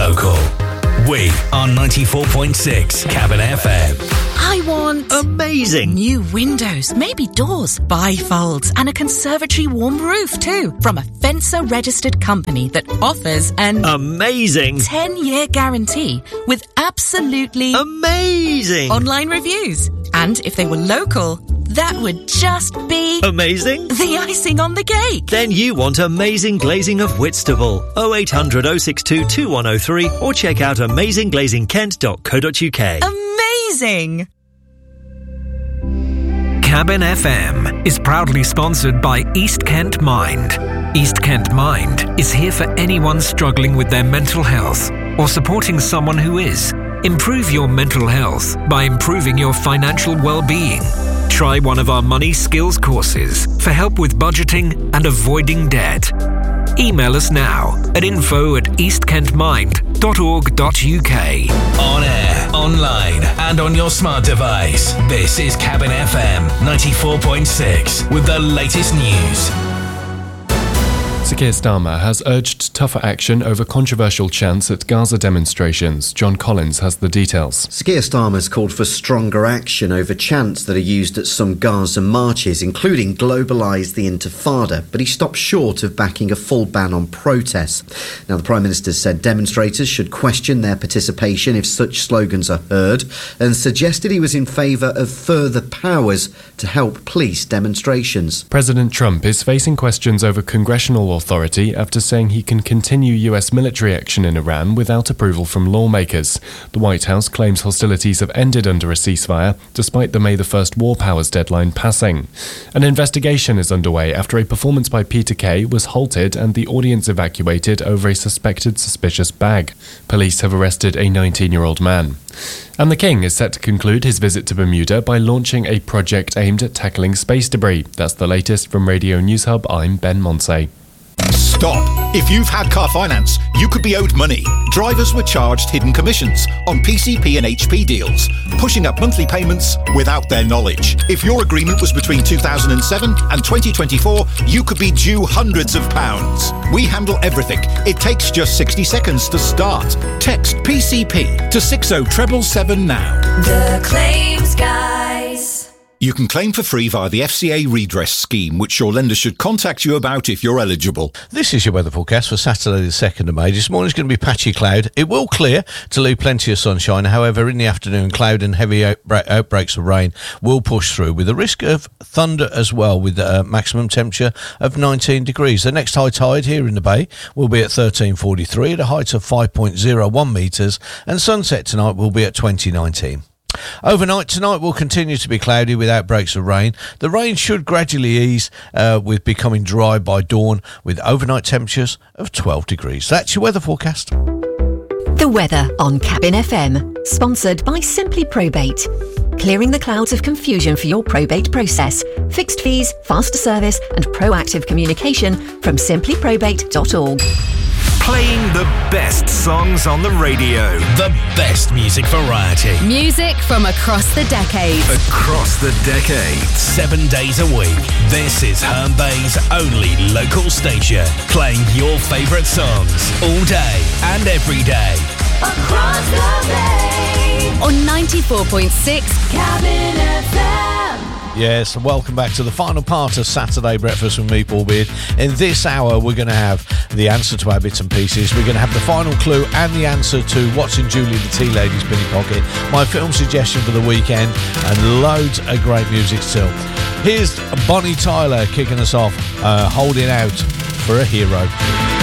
local. We are 94.6 Cabin FM. I want... amazing! New windows, maybe doors, bifolds, and a conservatory warm roof too, from a Fencer registered company that offers an... amazing! 10-year guarantee with absolutely... amazing! online reviews. And if they were local, that would just be... amazing? the icing on the cake. Then you want amazing glazing of Whitstable. 0800 062 2103 or check out amazingglazingkent.co.uk. Amazing! Cabin FM is proudly sponsored by East Kent Mind. East Kent Mind is here for anyone struggling with their mental health or supporting someone who is. Improve your mental health by improving your financial well-being. Try one of our money skills courses for help with budgeting and avoiding debt. Email us now at info@eastkentmind.org.uk. On air, online, and on your smart device. This is Cabin FM 94.6 with the latest news. Sir Keir Starmer has urged tougher action over controversial chants at Gaza demonstrations. John Collins has the details. Sir Keir Starmer's called for stronger action over chants that are used at some Gaza marches, including "globalise the Intifada," but he stopped short of backing a full ban on protests. Now, the Prime Minister said demonstrators should question their participation if such slogans are heard, and suggested he was in favour of further powers to help police demonstrations. President Trump is facing questions over congressional authority after saying he can continue US military action in Iran without approval from lawmakers. The White House claims hostilities have ended under a ceasefire, despite the May the 1st war powers deadline passing. An investigation is underway after a performance by Peter Kay was halted and the audience evacuated over a suspected suspicious bag. Police have arrested a 19-year-old man. And the King is set to conclude his visit to Bermuda by launching a project aimed at tackling space debris. That's the latest from Radio News Hub. I'm Ben Monsey. Stop! If you've had car finance, you could be owed money. Drivers were charged hidden commissions on PCP and HP deals, pushing up monthly payments without their knowledge. If your agreement was between 2007 and 2024, you could be due hundreds of pounds. We handle everything. It takes just 60 seconds to start. Text PCP to 60777 now. The Claims Guys. You can claim for free via the FCA redress scheme, which your lender should contact you about if you're eligible. This is your weather forecast for Saturday the 2nd of May. This morning's going to be patchy cloud. It will clear to leave plenty of sunshine. However, in the afternoon, cloud and heavy outbreaks of rain will push through, with a risk of thunder as well, with a maximum temperature of 19 degrees. The next high tide here in the bay will be at 13:43 at a height of 5.01 metres, and sunset tonight will be at 2019. Overnight tonight will continue to be cloudy with outbreaks of rain. The rain should gradually ease with becoming dry by dawn, with overnight temperatures of 12 degrees. That's your weather forecast. The weather on Cabin FM, sponsored by Simply Probate. Clearing the clouds of confusion for your probate process. Fixed fees, faster service and proactive communication from simplyprobate.org. Playing the best songs on the radio. The best music variety. Music from across the decades. Across the decades. 7 days a week. This is Herne Bay's only local station. Playing your favourite songs all day and every day. Across the bay. On 94.6 Cabin FM. Yes, and welcome back to the final part of Saturday Breakfast with me, Paul Beard. In this hour, we're going to have the answer to our bits and pieces. We're going to have the final clue and the answer to what's in Julie the Tea Lady's Penny Pocket, my film suggestion for the weekend, and loads of great music still. Here's Bonnie Tyler kicking us off, Holding Out for a Hero.